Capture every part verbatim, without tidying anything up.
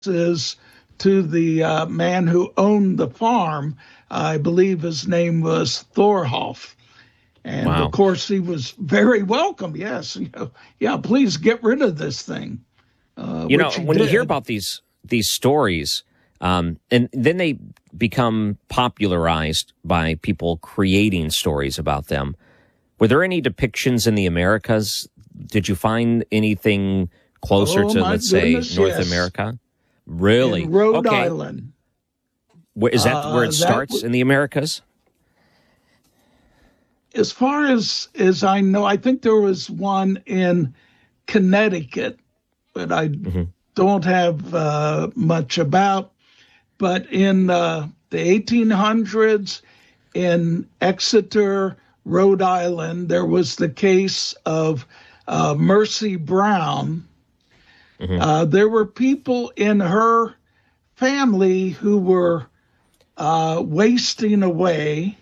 is to the uh, man who owned the farm. I believe his name was Thorhoff. And wow. of course, he was very welcome. Yes. You know, yeah, please get rid of this thing. Uh, you know, when did. you hear about these these stories, um, and then they become popularized by people creating stories about them. Were there any depictions in the Americas? Did you find anything closer oh, to, let's goodness, say, North yes. America? Really? In Rhode okay. Island. Where, is that uh, where it starts w- in the Americas? As far as, as I know, I think there was one in Connecticut, but I mm-hmm. don't have uh, much about. But in uh, the eighteen hundreds, in Exeter, Rhode Island, there was the case of uh, Mercy Brown. Mm-hmm. Uh, there were people in her family who were uh, wasting away,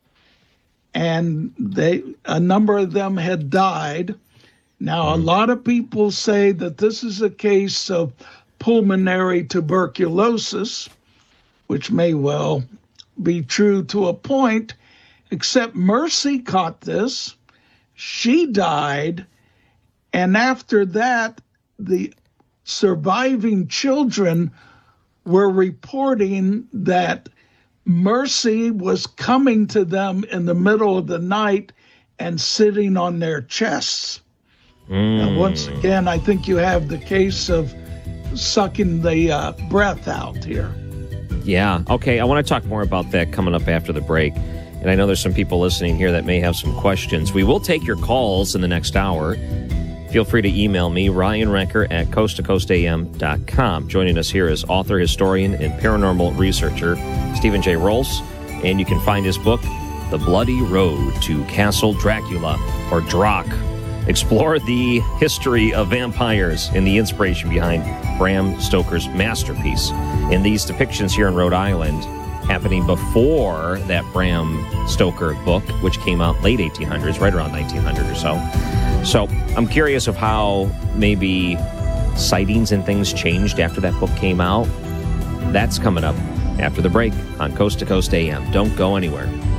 and they a number of them had died. Now, mm-hmm. a lot of people say that this is a case of pulmonary tuberculosis, which may well be true to a point, except Mercy caught this. She died, and after that, the surviving children were reporting that Mercy was coming to them in the middle of the night and sitting on their chests. Mm. Now, once again, I think you have the case of sucking the uh, breath out here. Yeah. Okay. I want to talk more about that coming up after the break. And I know there's some people listening here that may have some questions. We will take your calls in the next hour. Feel free to email me, Ryan Ranker at coast to coast a m dot com. Joining us here is author, historian, and paranormal researcher Stephen J. Rolfs. And you can find his book, The Bloody Road to Castle Dracula, or Drac. Explore the history of vampires and the inspiration behind Bram Stoker's masterpiece. And these depictions here in Rhode Island happening before that Bram Stoker book, which came out late eighteen hundreds, right around nineteen hundred or so. So I'm curious of how maybe sightings and things changed after that book came out. That's coming up after the break on Coast to Coast A M. Don't go anywhere.